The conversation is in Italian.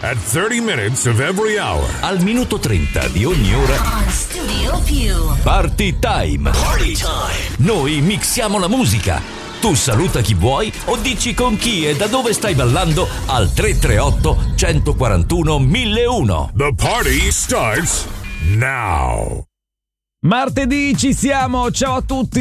at 30 minutes of every hour. Al minuto 30 di ogni ora. On Studio Più. Party Time. Party Time. Noi mixiamo la musica. Tu saluta chi vuoi o dici con chi e da dove stai ballando al 338 141 1001. The party starts now. Martedì ci siamo, ciao a tutti.